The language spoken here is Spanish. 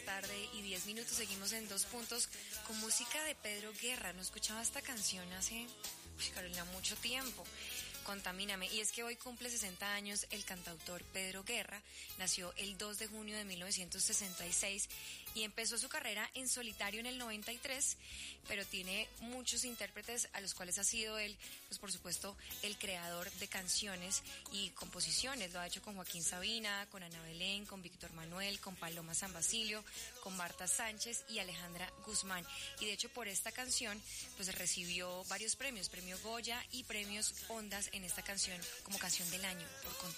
tarde y 10 minutos. Seguimos en Dos Puntos con música de Pedro Guerra. No escuchaba esta canción hace, Carolina, mucho tiempo. Contamíname. Y es que hoy cumple 60 años el cantautor Pedro Guerra. Nació el 2 de junio de 1966 y empezó su carrera en solitario en el 93, pero tiene muchos intérpretes a los cuales ha sido él, pues por supuesto, el creador de canciones y composiciones. Lo ha hecho con Joaquín Sabina, con Ana Belén, con Víctor Manuel, con Paloma San Basilio, con Marta Sánchez y Alejandra Guzmán. Y de hecho por esta canción pues recibió varios premios, premio Goya y premios Ondas en esta canción como canción del año por